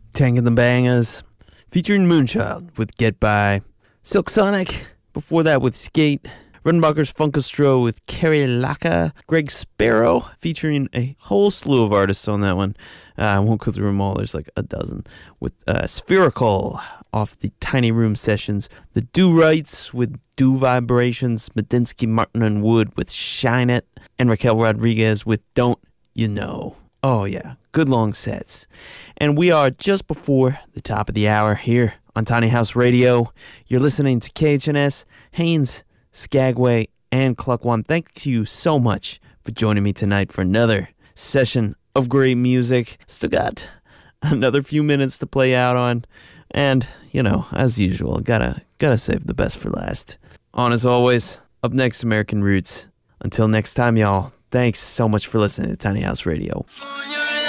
Tank and the Bangers, featuring Moonchild with Get By. Silk Sonic, before that with Skate. Runbuckers Funkastro with Kerry Laka. Greg Sparrow, featuring a whole slew of artists on that one. I won't go through them all, there's like a dozen. With Spherical off the Tiny Room Sessions. The Do Rights with Do Vibrations. Medinsky, Martin and Wood with Shine It. And Raquel Rodriguez with Don't You Know. Oh yeah, good long sets. And we are just before the top of the hour here on Tiny House Radio. You're listening to KHNS, Haynes, Skagway, and Cluck One. Thank you so much for joining me tonight for another session of great music. Still got another few minutes to play out on. And, you know, as usual, gotta save the best for last. On as always, up next, American Roots. Until next time, y'all, thanks so much for listening to Tiny House Radio.